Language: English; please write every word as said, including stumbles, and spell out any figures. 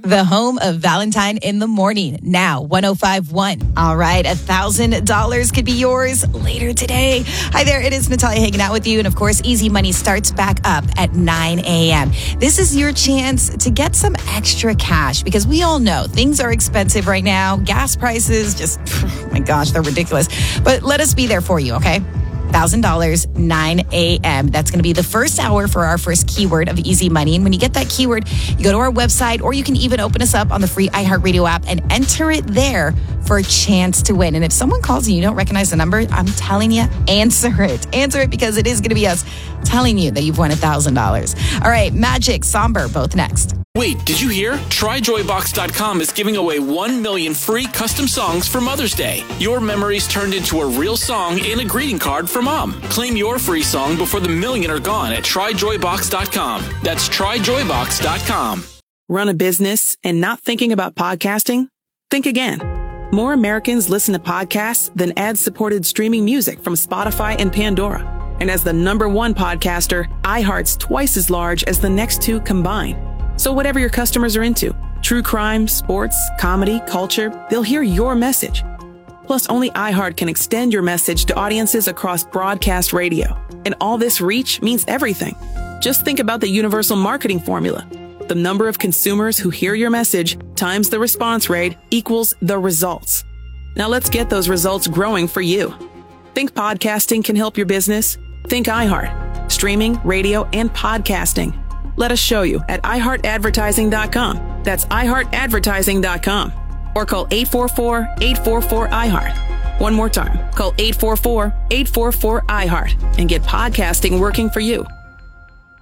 the home of Valentine in the Morning, now one oh five point one. All right, one thousand dollars could be yours later today. Hi there, it is Natalia hanging out with you. And of course, Easy Money starts back up at nine a.m. This is your chance to get some extra cash because we all know things are expensive right now. Gas prices just, oh my gosh, they're ridiculous. But let us be there for you, okay? one thousand dollars, nine a.m. That's going to be the first hour for our first keyword of Easy Money. And when you get that keyword, you go to our website, or you can even open us up on the free iHeartRadio app and enter it there for a chance to win. And if someone calls and you don't recognize the number, I'm telling you, answer it. Answer it because it is going to be us telling you that you've won one thousand dollars. All right, Magic, Somber, both next. Wait, did you hear? Try Joy Box dot com is giving away one million free custom songs for Mother's Day. Your memories turned into a real song and a greeting card for Mom. Claim your free song before the million are gone at Try Joy Box dot com. That's Try Joy Box dot com. Run a business and not thinking about podcasting? Think again. More Americans listen to podcasts than ad-supported streaming music from Spotify and Pandora. And as the number one podcaster, iHeart's twice as large as the next two combined. So whatever your customers are into, true crime, sports, comedy, culture, they'll hear your message. Plus, only iHeart can extend your message to audiences across broadcast radio. And all this reach means everything. Just think about the universal marketing formula. The number of consumers who hear your message times the response rate equals the results. Now let's get those results growing for you. Think podcasting can help your business? Think iHeart. Streaming, radio, and podcasting. Let us show you at i heart advertising dot com. That's i heart advertising dot com. Or call eight four four, eight four four, I heart. One more time. Call eight four four, eight four four, I heart and get podcasting working for you.